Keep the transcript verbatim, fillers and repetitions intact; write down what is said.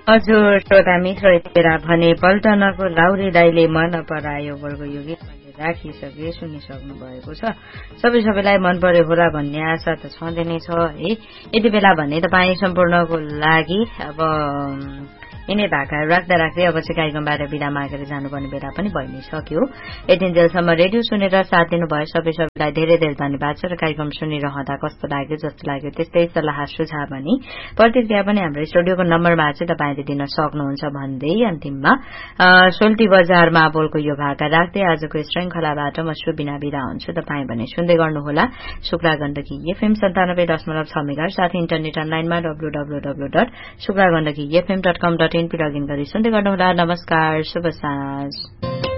हजुर श्रोता मित्र यतिबेला भने पल्टनको लाउरे दाइले मन परायो वर्ग यो गीत राखिसके सुनिसक्नु भएको छ। सबै सबैलाई मन पर्यो होला भन्ने आशा त छँदै नै छ है। यति बेला भने तपाईँ सम्पूर्णको लागि अब यिनै भाका राख्दा राख्दै अब चाहिँ कार्यक्रमबाट बिदा मागेर जानुपर्ने बेला पनि भइ नै सक्यो। यतिन्जेलसम्म रेडियो सुनेर साथ दिनुभयो सबै सबैलाई धेरै धेरै धन्यवाद छ र कार्यक्रम सुनिरहँदा कस्तो लाग्यो जस्तो लाग्यो त्यस्तै सल्लाह सुझाव भने प्रतिक्रिया पनि हाम्रो स्टुडियोको नम्बरमा चाहिँ तपाईँले दिन सक्नुहुन्छ भन्दै अन्तिममा सोल्टी बजारमा बोलको यो भाका राख्दै आजको श्रृंखलाबाट म सुबिना बिदा हुन्छु। तपाईँ भने सुन्दै गर्नुहोला शुक्ला गण्डकी एफएम सन्तानब्बे दशमलव छ मेगाहर्ज साथै इन्टरनेट अनलाइनमा W W W dot Shukla Gandaki FM dot com dot in login गरी सुन्दै गर्नुहोला। नमस्कार, शुभ साँझ।